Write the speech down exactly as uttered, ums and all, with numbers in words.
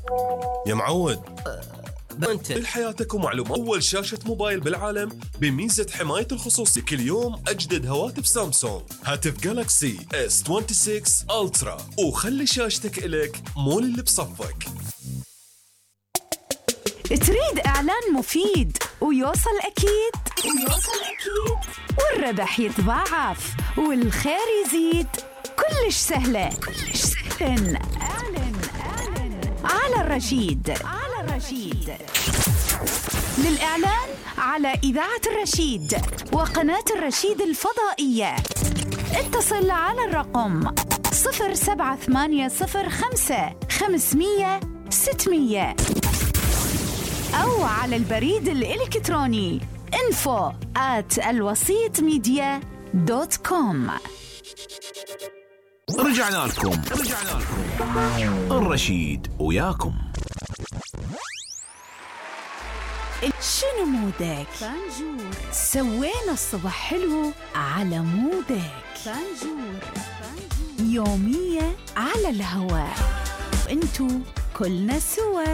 يا معود، انت لحياتك ومعلومات. أول شاشة موبايل بالعالم بميزة حماية الخصوصية. كل يوم أجدد هواتف سامسونج. هاتف جالاكسي إس ستة وعشرين ألترا، وخلي شاشتك إلك مو اللي بصفك. تريد إعلان مفيد ويوصل أكيد ويوصل أكيد والربح يتضاعف والخير يزيد؟ كلش سهلة كلش سهلة. إعلن إعلن على الرشيد على الرشيد. للإعلان على إذاعة الرشيد وقناة الرشيد الفضائية اتصل على الرقم صفر سبعة ثمانية صفر خمسة خمسمية ستمية أو على البريد الإلكتروني info at الوسيط ميديا دوت كوم. رجعنا لكم رجعنا لكم الرشيد وياكم. شنو مودك؟ فانجور. سوينا الصبح حلو على مودك. فانجور. يومية على الهواء. انتو كلنا سوا.